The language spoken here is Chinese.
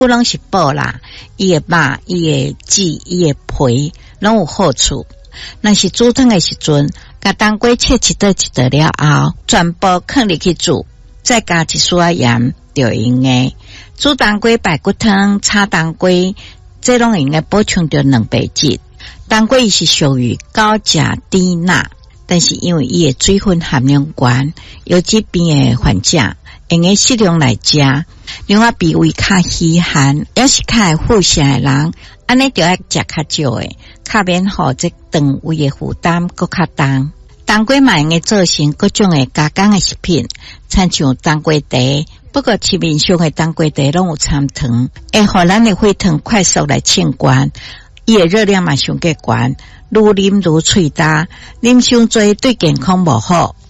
不拢是补啦，伊的肉、伊的籽、伊的皮拢有好处。若是煮汤的时阵，甲当归切一刀一刀了后，全部放入去煮，再加一丝仔盐就用的。煮当归排骨汤、炒当归，这拢用来补充着蛋白质。当归伊是属于高钾低钠，但是因为伊的水分含量高，有疾病的患者用个适量来食。另外脾胃较虚寒，也是较会腹泻的人，安尼就要食较少的，较免互这肠胃的负担搁较重。当归嘛用个做成各种的加工的食品，亲像当归茶，不过市面上的当归茶拢有掺糖，会互咱的血糖快速来清关，伊的热量嘛上过高，愈啉愈喙焦，啉伤多对健康无好。